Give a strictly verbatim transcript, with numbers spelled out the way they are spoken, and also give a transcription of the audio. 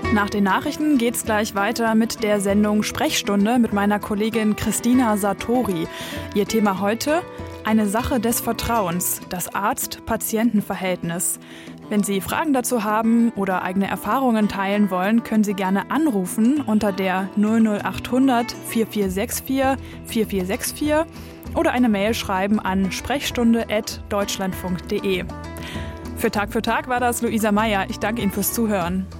Nach den Nachrichten geht's gleich weiter mit der Sendung Sprechstunde mit meiner Kollegin Christina Sartori. Ihr Thema heute: eine Sache des Vertrauens, das Arzt-Patienten-Verhältnis. Wenn Sie Fragen dazu haben oder eigene Erfahrungen teilen wollen, können Sie gerne anrufen unter der null null achthundert vier vier sechs vier vier vier sechs vier oder eine Mail schreiben an sprechstunde at deutschlandfunk punkt de. Für Tag für Tag war das Luisa Meier. Ich danke Ihnen fürs Zuhören.